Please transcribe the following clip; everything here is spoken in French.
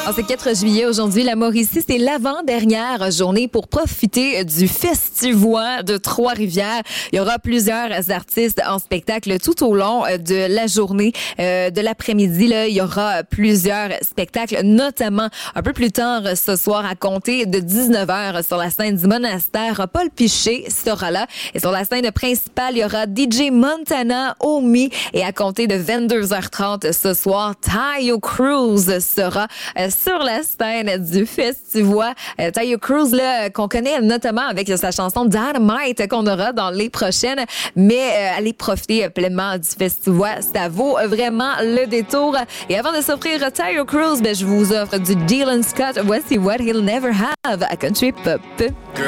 En ce 4 juillet, aujourd'hui, la Mauricie, c'est l'avant-dernière journée pour profiter du Festivois de Trois-Rivières. Il y aura plusieurs artistes en spectacle tout au long de la journée. De l'après-midi, là, il y aura plusieurs spectacles, notamment un peu plus tard ce soir à compter de 19h sur la scène du Monastère. Paul Piché sera là. Et sur la scène principale, il y aura DJ Montana, Omi. Et à compter de 22h30 ce soir, Taio Cruz sera sur la scène du Festivois. Taio Cruz, là, qu'on connaît notamment avec sa chanson Dynamite qu'on aura dans les prochaines. Mais allez profiter pleinement du Festivois. Ça vaut vraiment le détour. Et avant de s'offrir Taio Cruz, je vous offre du Dylan Scott. Voici What He'll Never Have à Country Pop.